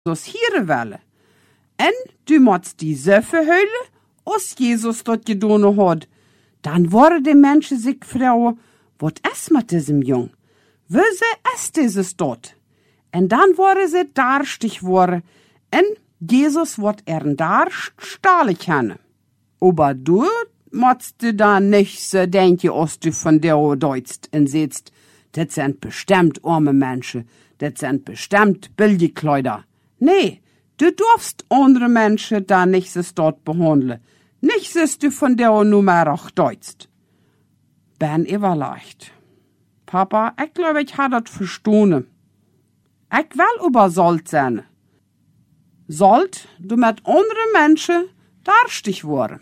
Jesus hier welle. En du moest die so verheulen, als Jesus dat gedaan had. Dan worden die Menschen sich vragen, wat is met diesem Jung? Wieso ist dieses dort? En dan worden sie darstig worden, en Jesus wordt daar stalig hanne. Aber du moest dann nicht so denken, als du von der deutst en sitzt, das sind bestimmt arme Menschen, das sind bestimmt Billigkleider. Nee, du darfst andere Menschen da nicht so dort behandeln. Nicht, dass du von der Nummer auch deutst. Ben überleicht. Papa, ich glaube, ich habe das verstanden. Ich will über Sold sein. Sollt du mit anderen Menschen darstig worden.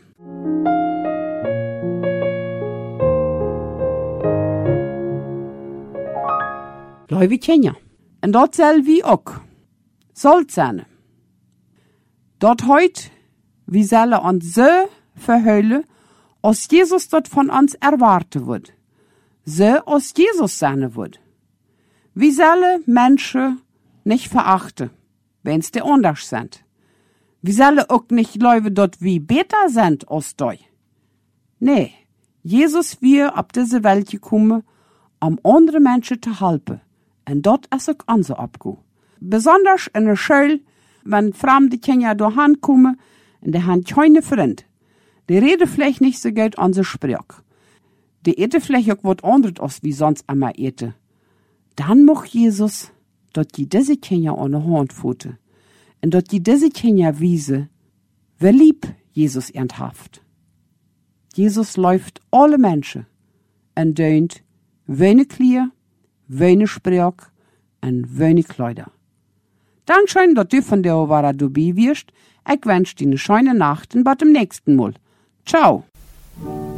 Leute kennen. Und dort soll wie auch. Sollt sein. Dort heut, wie sollen uns so verhüllen, als Jesus dort von uns erwarten wird. So als Jesus sein wird. Wie sollen Menschen nicht verachten, wenn's die anders sind. Wie sollen auch nicht Leute dort wie besser sind als die. Nee, Jesus wir auf diese Welt gekommen, um andere Menschen zu helfen. Und dort ist auch unser Abgu. Besonders in der Schule, wenn fremde Kinder da kommen, und die haben keine Freund. Die reden vielleicht nicht so gut unsere Sprache. Die eten vielleicht auch was anderes als wie sonst immer eten. Dann mag Jesus, dort die diese Kinder an der Hand führen. Und dort die diese Kinder wiesen, wie lieb Jesus ernsthaft. Jesus läuft alle Menschen und dönt wenig Kleider, wenig Sprache und wenig Kleider. Dankeschön, dass du von der Wara dabei wirst. Ich wünsche dir eine schöne Nacht und bis zum nächsten Mal. Ciao.